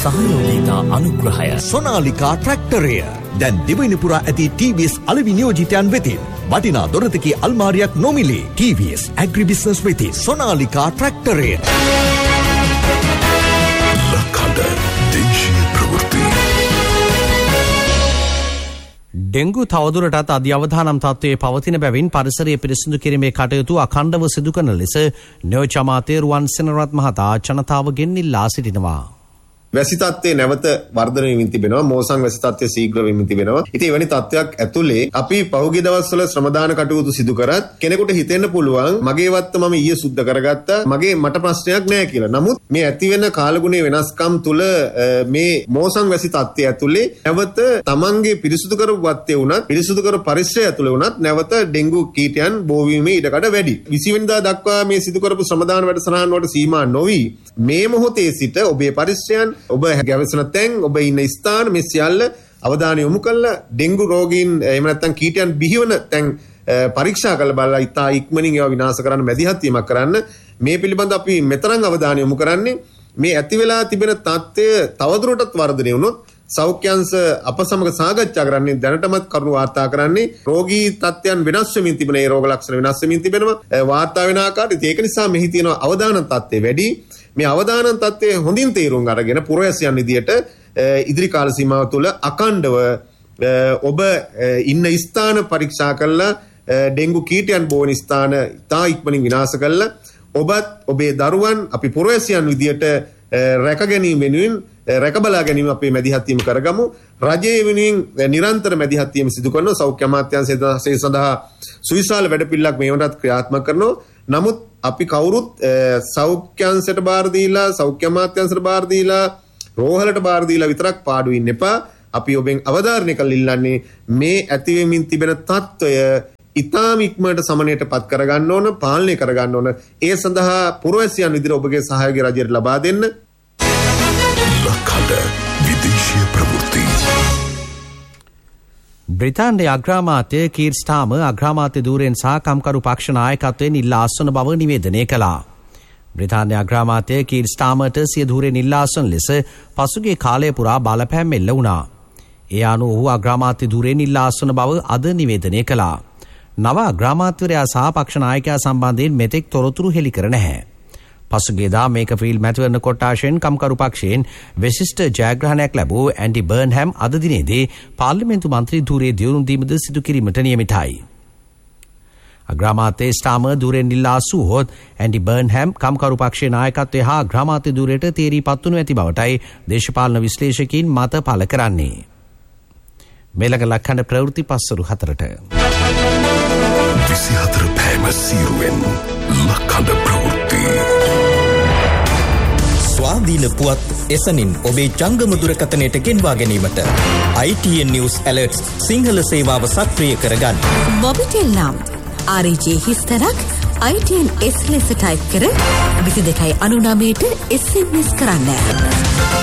සහයෝගීතා අනුග්‍රහය සොනාලිකා ට්‍රැක්ටරය දැන් දිවයින පුරා ඇති TVS අලෙවි නියෝජිතයන් වෙතින් වටිනා දොරතකී අල්මාරියක් නොමිලේ. TVS ඇග්‍රිබිස්නස් වෙතින් සොනාලිකා ට්‍රැක්ටරය. ලකඩ දේශීය ප්‍රවෘත්ති. ඩෙංගු තවදුරටත් අධ්‍යවදානම් තත්ත්වයේ පවතින බැවින් පරිසරය පිරිසිදු කිරීමේ කටයුතු අඛණ්ඩව සිදු කරන ලෙස නියෝජ්‍ය අමාත්‍ය රුවන් සෙනරත් මහතා ජනතාවගෙන් ඉල්ලා සිටිනවා. වැසි තත්ත්වයේ නැවත වර්ධනය වෙමින් තිබෙනවා. මෝසම් වැසි තත්ත්වය ශීඝ්‍ර වෙමින් තිබෙනවා. ඉතින් එවැනි තත්ත්වයක් ඇතුලේ අපි පහුගිය දවස්වල ශ්‍රමදාන කටයුතු සිදු කරත් කෙනෙකුට හිතෙන්න පුළුවන් මගේ වත්ත මම ඊයේ සුද්ධ කරගත්තා. මට ප්‍රශ්නයක් නැහැ කියලා. නමුත් මේ ඇති වෙන කාලගුණයේ වෙනස්කම් තුල මේ මෝසම් වැසි තත්ත්වය ඇතුලේ නැවත තමන්ගේ පිරිසුදු කරපු වත්තේ වුණත් පිරිසුදු කරපු පරිසරය ඇතුලේ වුණත් නැවත ඩෙන්ගු කීටයන් බෝ වීමේ ඉඩකඩ වැඩි. 20 වෙනිදා දක්වා මේ සිදු කරපු ශ්‍රමදාන වැඩසටහන් වලට සීමා නොවි මේ මොහොතේ සිට ඔබේ පරිසරයන් ඔබ ගැවසෙන තැන් ඔබ ඉන්න ස්ථාන මේ සියල්ල අවධානය යොමු කරලා ඩෙන්ගු රෝගීන් එහෙම නැත්නම් කීටයන් බිහිවන තැන් පරීක්ෂා කරලා බලලා ඉතා ඉක්මනින් ඒවා විනාශ කරන්න මැදිහත් වීමක් කරන්න මේ පිළිබඳ අපි මෙතරම් අවධානය යොමු කරන්නේ මේ ඇති වෙලා තිබෙන තත්ත්වය තවදුරටත් වර්ධනය වුණොත් සෞඛ්‍ය අංශ අප සමග සාකච්ඡා කරන්නේ දැනටමත් කරුණු වාර්තා කරන්නේ රෝගී තත්ත්වයන් වෙනස් වෙමින් තිබෙන ඒ රෝග ලක්ෂණ වෙනස් වෙමින් තිබෙනවා වාර්තා වෙන ආකාරයට ඒක නිසා මෙහි තියෙන අවදානම් තත්ත්වය වැඩි මේ අවදානම් තත්ත්වය හොඳින් තේරුම් අරගෙන පුරවැසියන් විදියට ඉදිරි කාල සීමාව තුළ අඛණ්ඩව ඔබ ඉන්න ස්ථාන පරීක්ෂා කරලා ඩෙන්ගු කීටයන් බෝවන ස්ථාන ඉතා ඉක්මනින් විනාශ කරලා ඔබත් ඔබේ දරුවන් අපි පුරවැසියන් විදියට රැක ගැනීම වෙනුවෙන් රැක බලා ගැනීම අපේ මැදිහත් වීම කරගමු. රජයේ වෙනුවෙන් නිරන්තර මැදිහත් වීම සිදු කරනවා. සෞඛ්‍ය අමාත්‍යාංශය සඳහා සුවිශාල වැඩපිළිවෙලක් මේ වනත් ක්‍රියාත්මක කරනවා. නමුත් අපි කවුරුත් සෞඛ්‍ය අංශයට බාර දීලා සෞඛ්‍ය අමාත්‍යාංශයට බාර දීලා රෝහලට බාර දීලා විතරක් පාඩු වෙන්න එපා. අපි ඔබෙන් අවධාරණය කළ ඉල්ලන්නේ මේ ඇති වෙමින් තිබෙන තත්ත්වය ඉතාම ඉක්මනට සමනයට පත් කරගන්න ඕන, පාලනය කරගන්න ඕන. ඒ සඳහා පුරවැසියන් විදිහට ඔබගේ සහයෝගය රජයට ලබා දෙන්න. ලකඩ විදේශීය ප්‍රවෘත්ති. බ්‍රිතාන්‍ය අග්‍රාමාත්‍ය කීර් ස්ටාමර් අග්‍රාමාත්‍ය ධූරයෙන් සහ කම්කරු පක්ෂ නායකත්වයෙන් ඉල්ලා අස්වන බව නිවේදනය කළා. බ්‍රිතාන්‍ය අග්‍රාමාත්‍ය කීර් ස්ටාමර්ට සිය ධූරයෙන් ඉල්ලා අස්වන ලෙස පසුගිය කාලය පුරා බලපෑම් එල්ල වුණා. ඒ අනුව ඔහු අග්‍රාමාත්‍ය ධූරයෙන් ඉල්ලා අස්වන බව අද නිවේදනය කළා. නව අග්‍රාමාත්‍යවරයා සහ පක්ෂ නායකයා සම්බන්ධයෙන් මෙතෙක් තොරතුරු හෙළි කර නැහැ. පසුගියදා මේකෆීල්ඩ් මැතිවරණ කොට්ටාශයෙන් කම්කරු පක්ෂයෙන් විශිෂ්ට ජයග්‍රහණයක් ලැබූ ඇන්ඩි බර්න්හැම් අද දිනේදී පාර්ලිමේන්තු මන්ත්‍රී ධූරයේ දියුණු දීමද සිදු කිරීමට නියමිතයි. අග්‍රාමාත්‍ය ස්ටාමර් ධූරයෙන් ඉල්ලා අසුවහොත් ඇන්ඩි බර්න්හැම් කම්කරු පක්ෂයේ නායකත්වය හා අග්‍රාමාත්‍ය ධූරයට තේරී පත්වනු ඇති බවටයි දේශපාලන විශ්ලේෂකයින් මත පළ කරන්නේ. මෙලක ලක්හඬ ප්‍රවෘත්ති පස්සරු 4ට 24 පෑම සීරුවෙන් ලක්හඬ ප්‍රවෘත්ති. ස්වාධීන පුවත් එසනින් ඔබේ ජංගම දුරකථනයට ගෙන්වා ගැනීමට ITN News Alerts සිංහල සේවාව සක්‍රිය කරගන්න. මොබිටෙල් නම් RJ හිස්තරක් ITN S ලෙස ටයිප් කර 22.99ට SMS කරන්න.